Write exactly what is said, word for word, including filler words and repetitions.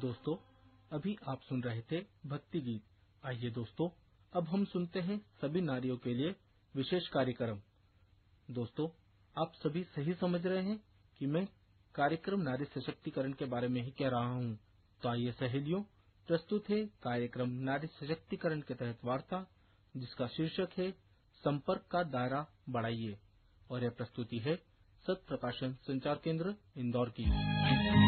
दोस्तों, अभी आप सुन रहे थे भक्ति गीत। आइए दोस्तों, अब हम सुनते हैं सभी नारियों के लिए विशेष कार्यक्रम। दोस्तों, आप सभी सही समझ रहे हैं कि मैं कार्यक्रम नारी सशक्तिकरण के बारे में ही कह रहा हूँ। तो आइए सहेलियों, प्रस्तुत है कार्यक्रम नारी सशक्तिकरण के तहत वार्ता, जिसका शीर्षक है संपर्क का दायरा बढ़ाइए, और यह प्रस्तुति है सत प्रकाशन संचार केंद्र इंदौर की।